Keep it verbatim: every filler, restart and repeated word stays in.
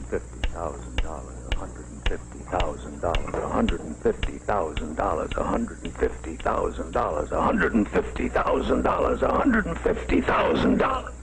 fifty thousand dollars, one hundred fifty thousand dollars, one hundred fifty thousand dollars, one hundred fifty thousand dollars, one hundred fifty thousand dollars, one hundred fifty thousand dollars.